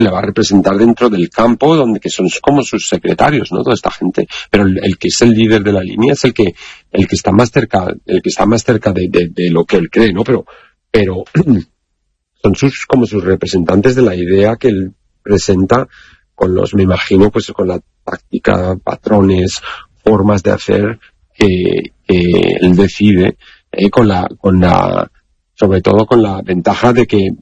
le va a representar dentro del campo, donde que son como sus secretarios, ¿no? Toda esta gente. Pero el que es el líder de la línea es el que está más cerca, de lo que él cree, ¿no? Pero son como sus representantes de la idea que él presenta me imagino, pues con la táctica, patrones, formas de hacer que él decide, sobre todo con la ventaja de que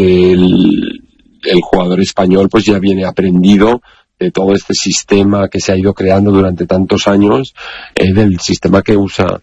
el jugador español pues ya viene aprendido de todo este sistema que se ha ido creando durante tantos años, del sistema que usa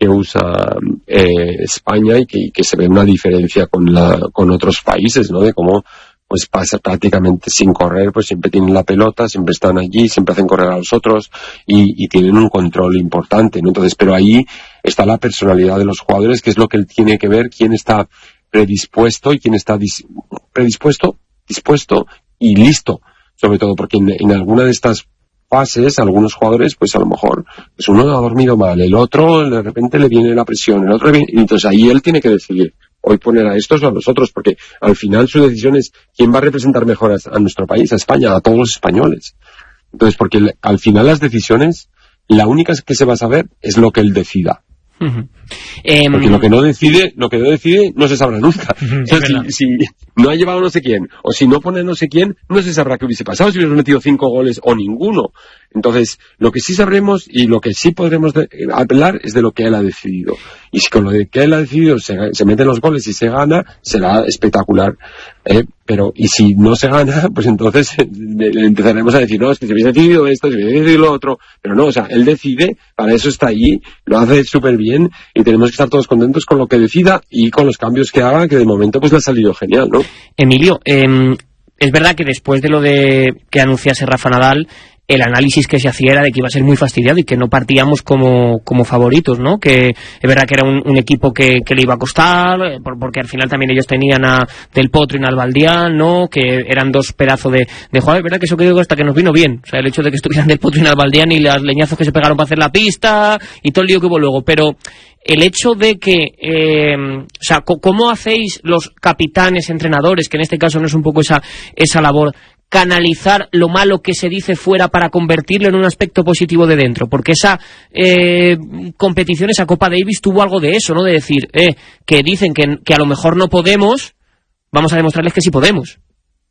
España y que se ve una diferencia con otros países, ¿no? De cómo pues pasa prácticamente sin correr, pues siempre tienen la pelota, siempre están allí, siempre hacen correr a los otros y tienen un control importante, ¿no? Entonces, pero ahí está la personalidad de los jugadores, que es lo que él tiene que ver, quién está predispuesto y quién está dispuesto y listo, sobre todo porque en alguna de estas fases, algunos jugadores, pues a lo mejor, pues uno ha dormido mal, el otro de repente le viene la presión, el otro y entonces ahí él tiene que decidir, hoy poner a estos o a los otros, porque al final su decisión es quién va a representar mejor a nuestro país, a España, a todos los españoles. Entonces, porque al final las decisiones, la única que se va a saber es lo que él decida. Uh-huh. Porque lo que no decide no se sabrá nunca. O sea, si no ha llevado no sé quién, o si no pone no sé quién, no se sabrá qué hubiese pasado si hubiera metido 5 goles o ninguno. Entonces, lo que sí sabremos y lo que sí podremos hablar es de lo que él ha decidido. Y si con lo que él ha decidido se meten los goles y se gana, será espectacular. Pero, y si no se gana, pues entonces empezaremos a decir, no, es que se hubiese decidido esto, se hubiese decidido lo otro. Pero no, o sea, él decide, para eso está allí, lo hace súper bien y tenemos que estar todos contentos con lo que decida y con los cambios que haga, que de momento pues le ha salido genial, ¿no? Emilio, es verdad que después de lo de que anunciase Rafa Nadal, el análisis que se hacía era de que iba a ser muy fastidiado y que no partíamos como favoritos, ¿no? Que es verdad que era un equipo que le iba a costar, porque al final también ellos tenían a Del Potro y a Nalbandián, ¿no? Que eran dos pedazos de jugadores. Es verdad que eso que digo hasta que nos vino bien. O sea, el hecho de que estuvieran Del Potro y Nalbandián y los leñazos que se pegaron para hacer la pista y todo el lío que hubo luego. Pero el hecho de que, o sea, ¿cómo hacéis los capitanes, entrenadores, que en este caso no es un poco esa labor, canalizar lo malo que se dice fuera para convertirlo en un aspecto positivo de dentro? Porque esa competición, esa Copa Davis tuvo algo de eso, ¿no? De decir, que dicen que a lo mejor no podemos, vamos a demostrarles que sí podemos.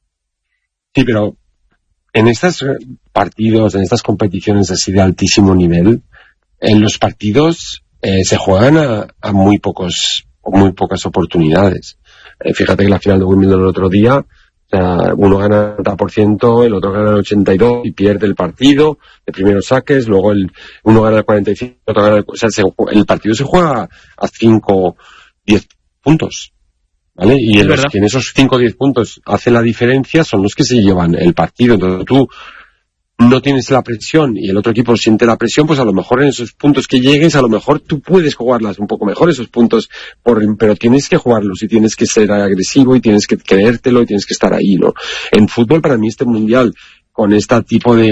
Sí, pero en estos partidos, en estas competiciones así de altísimo nivel, en los partidos se juegan a muy pocas oportunidades. Fíjate que la final de Wimbledon el otro día, o sea, uno gana el 90%, el otro gana el 82% y pierde el partido de primeros saques, luego uno gana el 45%, el otro gana el partido se juega a 5-10 puntos, ¿vale? Y en esos 5 o 10 puntos hace la diferencia son los que se llevan el partido. Entonces tú no tienes la presión y el otro equipo siente la presión, pues a lo mejor en esos puntos que llegues, a lo mejor tú puedes jugarlas un poco mejor esos puntos, pero tienes que jugarlos y tienes que ser agresivo y tienes que creértelo y tienes que estar ahí, ¿no? En fútbol, para mí, este mundial, con este tipo de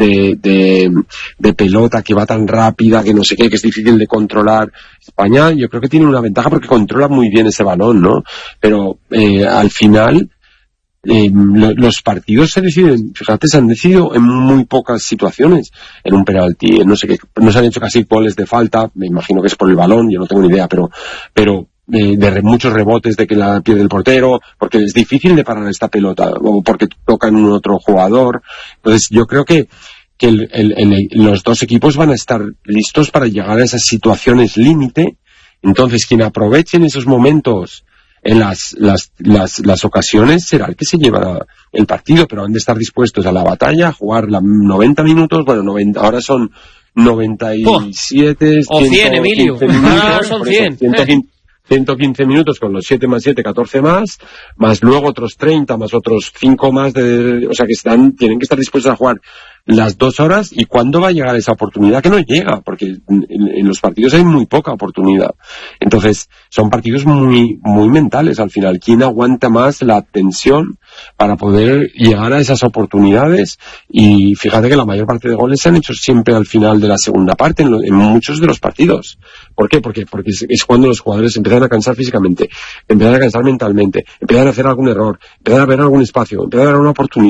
pelota que va tan rápida, que no sé qué, que es difícil de controlar, España yo creo que tiene una ventaja porque controla muy bien ese balón, ¿no? Pero al final los partidos se deciden, fíjate, se han decidido en muy pocas situaciones, en un penalti, no sé qué, no se han hecho casi goles de falta, me imagino que es por el balón, yo no tengo ni idea, pero de muchos rebotes de que la pierde el portero, porque es difícil de parar esta pelota, o porque toca en un otro jugador. Entonces yo creo que los dos equipos van a estar listos para llegar a esas situaciones límite. Entonces quien aproveche en esos momentos en las ocasiones será el que se llevará el partido, pero han de estar dispuestos a la batalla, a jugar 90 minutos, bueno, 90, ahora son 97, o 100, Emilio, minutos, son 100. 115 minutos con los 7 más 7, 14 más luego otros 30, más otros 5 más, o sea que tienen que estar dispuestos a jugar las 2 horas. ¿Y cuándo va a llegar esa oportunidad? Que no llega, porque en los partidos hay muy poca oportunidad. Entonces, son partidos muy, muy mentales al final. ¿Quién aguanta más la tensión para poder llegar a esas oportunidades. Y fíjate que la mayor parte de goles se han hecho siempre al final de la segunda parte en muchos de los partidos. ¿Por qué? Porque es cuando los jugadores empiezan a cansar físicamente, empiezan a cansar mentalmente, empiezan a hacer algún error, empiezan a ver algún espacio, empiezan a ver una oportunidad.